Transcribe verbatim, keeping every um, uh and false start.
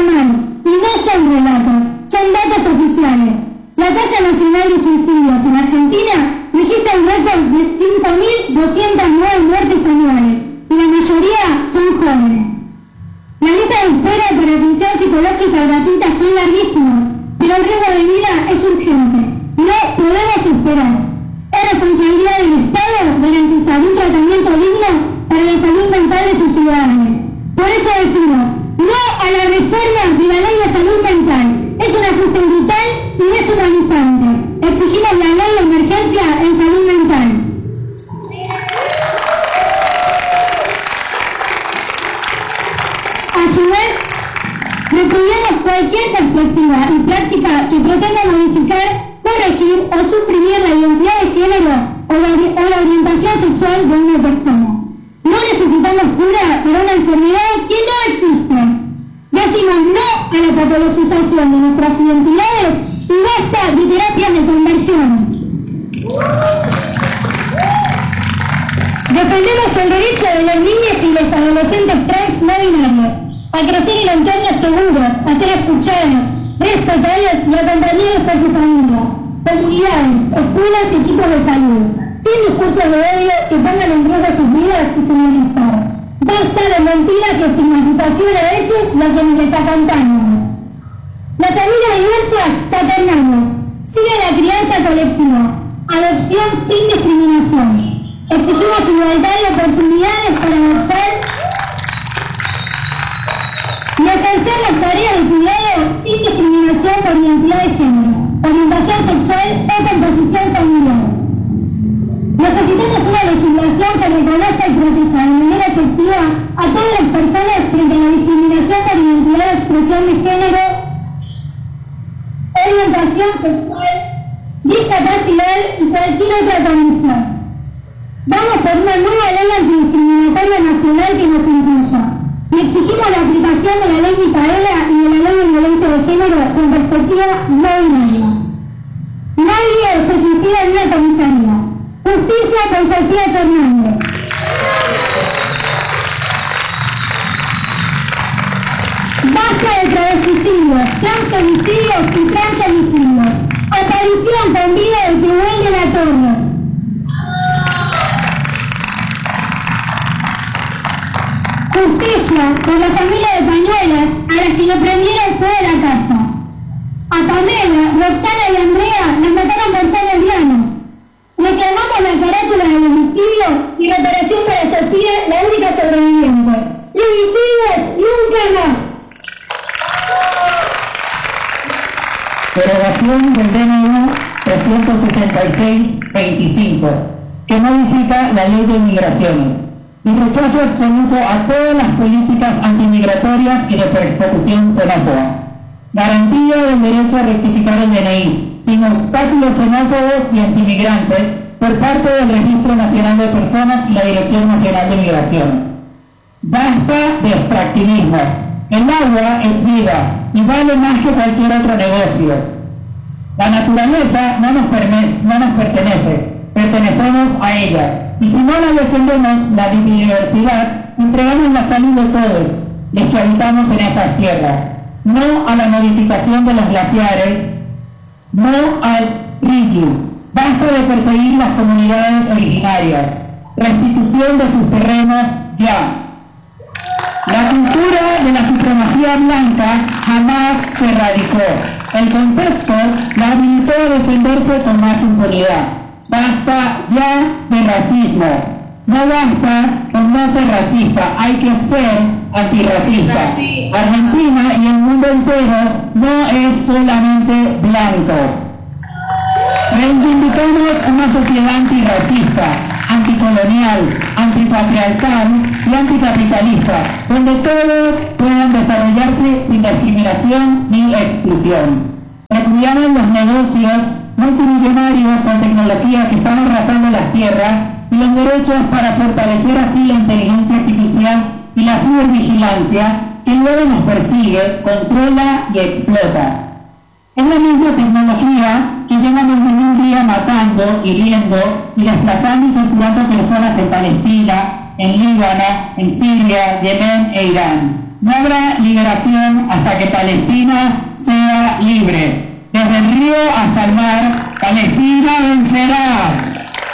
mal, y no son relatos, son datos oficiales. La tasa nacional de suicidios en Argentina registra un récord de cinco mil doscientas nueve muertes anuales, y la mayoría son jóvenes. Las listas de espera para atención psicológica gratuita son larguísimas, pero el riesgo de vida es urgente. No podemos esperar. Es responsabilidad del Estado garantizar un tratamiento digno para la salud mental de sus ciudadanos. Por eso decimos, no a la reforma de la ley de salud mental. Es un ajuste brutal y deshumanizante. Exigimos la ley de emergencia en salud mental. A su vez, repudiamos cualquier perspectiva y práctica que pretenda modificar, corregir o suprimir la identidad de género o la, o la orientación sexual de una persona. No necesitamos cura para una enfermedad que no existe. Decimos no a la patologización de nuestras identidades y basta de terapias de conversión. Defendemos el derecho de las niñas y los adolescentes trans no binarios a crecer en entornos seguros, a ser escuchados, respetados y acompañados por su familia, comunidades, escuelas y equipos de salud, sin discursos de odio que pongan en riesgo sus vidas y su bienestar. Basta de mentiras y estigmatización a ellos y a quienes les acompañan. Las familias diversas saturnamos. Sigue la crianza colectiva. Adopción sin discriminación. Exigimos igualdad de oportunidades para adoptar y ejercer las tareas de cuidado sin discriminación por identidad de género, orientación sexual o composición familiar. Necesitamos una legislación que reconozca y proteja de manera efectiva a todas las personas frente a la discriminación por identidad de expresión de género, orientación sexual, discapacidad y cualquier otra condición. Vamos por una nueva ley antidiscriminatoria nacional que nos incluya y exigimos la aplicación de la ley Micaela y de la ley de violencia de género con perspectiva no binaria. Nadie se suicida en una comisaría. Justicia con Sofía Fernández. Basta de travesticidios, transfemicidios y transhomicidios. Aparición con vida del que huele la torre. Justicia con la familia de Cañuelas a las que le prendieron fuego a la casa. A Pamela, Roxana y Andrea las mataron por ser lesbianos. Reclamamos la carátula del homicidio y reparación para Sofía, la única sobreviviente. Homicidios nunca más. Derogación del D N U trescientos sesenta y seis veinticinco, que modifica la ley de migraciones, y rechazo absoluto a todas las políticas antimigratorias y de persecución xenófoba. Garantía del derecho a rectificar el D N I, sin obstáculos xenófobos y antimigrantes, por parte del Registro Nacional de Personas y la Dirección Nacional de Migración. Basta de extractivismo. El agua es vida y vale más que cualquier otro negocio. La naturaleza no nos, no nos pertenece, pertenecemos a ellas. Y si no la defendemos, la biodiversidad, entregamos la salud de todos los que habitamos en estas tierras. No a la modificación de los glaciares, no al río. Basta de perseguir las comunidades originarias. Restitución de sus terrenos ya. La cultura de la supremacía blanca jamás se erradicó. El contexto la habilitó a defenderse con más impunidad. Basta ya de racismo. No basta con no ser racista, hay que ser antirracista. Argentina y el mundo entero no es solamente blanco. Reivindicamos una sociedad antirracista, anticolonial, antipatriarcal y anticapitalista, donde todos puedan desarrollarse sin discriminación ni exclusión. Repudiamos los negocios multimillonarios con tecnología que están arrasando las tierras y los derechos para fortalecer así la inteligencia artificial y la cibervigilancia que luego nos persigue, controla y explota. Es la misma tecnología que lleva más de un día matando, hiriendo y desplazando y torturando personas en Palestina, en Líbano, en Siria, Yemen e Irán. No habrá liberación hasta que Palestina sea libre. Desde el río hasta el mar, Palestina vencerá.